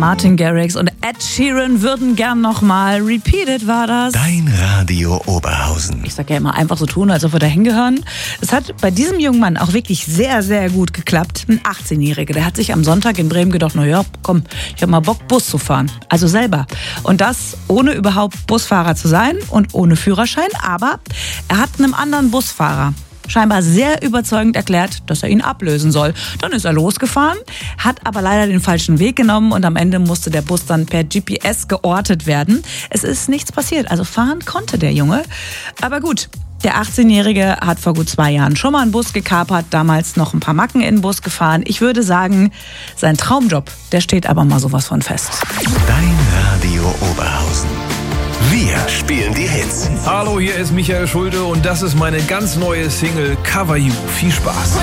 Martin Garrix und Ed Sheeran würden gern nochmal. Repeated war das. Dein Radio Oberhausen. Ich sag ja immer, einfach so tun, als ob wir da hingehören. Es hat bei diesem jungen Mann auch wirklich sehr, sehr gut geklappt. Ein 18-Jähriger, der hat sich am Sonntag in Bremen gedacht, na ja, komm, ich habe mal Bock, Bus zu fahren. Also selber. Und das ohne überhaupt Busfahrer zu sein und ohne Führerschein. Aber er hat einem anderen Busfahrer scheinbar sehr überzeugend erklärt, dass er ihn ablösen soll. Dann ist er losgefahren, hat aber leider den falschen Weg genommen und am Ende musste der Bus dann per GPS geortet werden. Es ist nichts passiert, also fahren konnte der Junge. Aber gut, der 18-Jährige hat vor gut 2 Jahren schon mal einen Bus gekapert, damals noch ein paar Macken in den Bus gefahren. Ich würde sagen, sein Traumjob, der steht aber mal sowas von fest. Dein Radio Oberhausen. Wir spielen die Hits. Hallo, hier ist Michael Schulte und das ist meine ganz neue Single Cover You. Viel Spaß.